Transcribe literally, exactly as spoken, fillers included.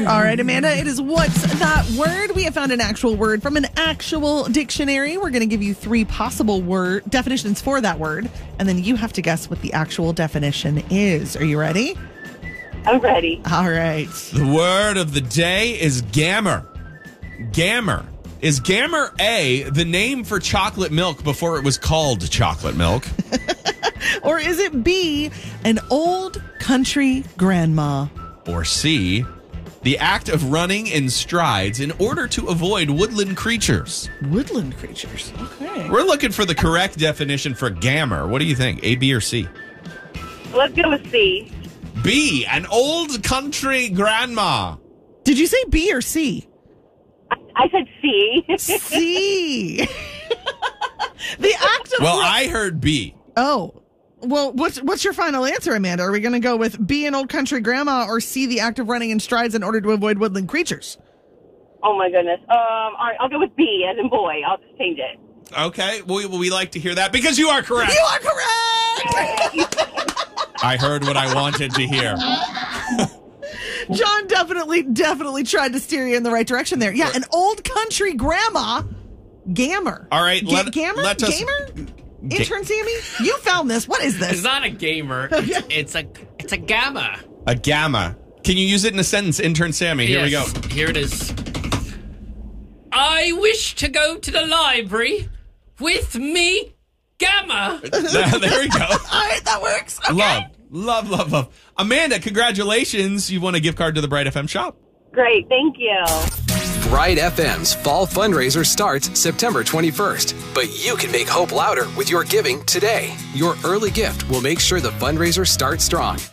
All right, Amanda, it is What's That Word? We have found an actual word from an actual dictionary. We're going to give you three possible word definitions for that word, and then you have to guess what the actual definition is. Are you ready? I'm ready. All right. The word of the day is gammer. Gammer. Is gammer A the name for chocolate milk before it was called chocolate milk? Or is it B, an old country grandma? Or C, the act of running in strides in order to avoid woodland creatures? Woodland creatures. Okay. We're looking for the correct definition for gammer. What do you think, A, B, or C? Let's go with C. B, an old country grandma. Did you say B or C? I, I said C. C. The act of... Well, I heard B. Oh. Well, what's what's your final answer, Amanda? Are we going to go with B, an old country grandma, or C, the act of running in strides in order to avoid woodland creatures? Oh, my goodness. Um, all right, I'll go with B, as in boy. I'll just change it. Okay, we, we like to hear that because you are correct. You are correct! I heard what I wanted to hear. John definitely, definitely tried to steer you in the right direction there. Yeah, an old country grandma, gammer. All right, Ga- let, gammer? let us... Gamer? Intern Sammy, you found this. What is this? It's not a gamer. It's, it's a it's a gamma. A gamma. Can you use it in a sentence, Intern Sammy? Here Yes, we go. Here it is. I wish to go to the library with me gamma. There we go. All right, that works. Okay. Love, love, love, love. Amanda, congratulations. You won a gift card to the Bright F M shop. Great, thank you. Bright F M's fall fundraiser starts September twenty-first. But you can make hope louder with your giving today. Your early gift will make sure the fundraiser starts strong.